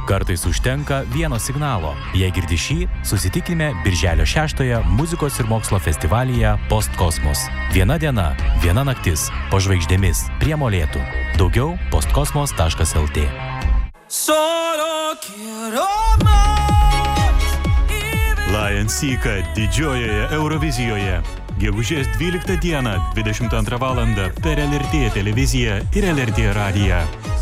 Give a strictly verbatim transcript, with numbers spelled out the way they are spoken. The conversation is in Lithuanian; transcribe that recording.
Kartais užtenka vieno signalo. Jei girdi šį, susitikime birželio šeštąją muzikos ir mokslo festivalyje Postkosmos. Viena diena, viena naktis, po žvaigždėmis, prie molėtų. Daugiau postkosmos taškas el tė. Lion Seeka didžiojoje Eurovizijoje. Gegužės dvyliktą dieną, dvidešimt antrą valandą per el er tė televiziją ir el er tė radiją.